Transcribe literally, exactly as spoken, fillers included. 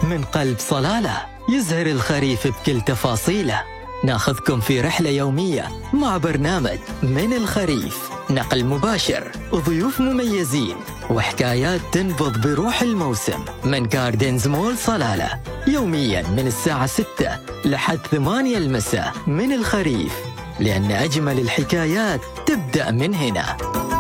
من قلب صلالة يزهر الخريف بكل تفاصيله. ناخذكم في رحلة يومية مع برنامج من الخريف، نقل مباشر وضيوف مميزين وحكايات تنبض بروح الموسم من جاردنز مول صلالة، يوميا من الساعة ستة لحد ثمانية المساء. من الخريف، لأن أجمل الحكايات تبدأ من هنا.